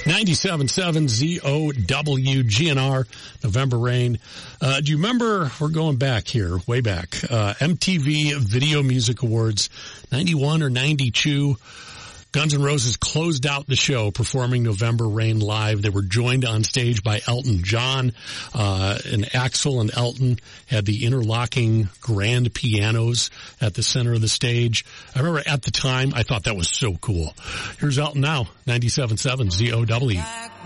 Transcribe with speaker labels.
Speaker 1: 97.7 ZOWGNR, November Rain. Do you remember, we're going back here, way back, MTV Video Music Awards, 91 or 92. Guns N' Roses closed out the show performing November Rain live. They were joined on stage by Elton John, and Axl and Elton had the interlocking grand pianos at the center of the stage. I remember at the time, I thought that was so cool. Here's Elton now, 97.7 ZOW.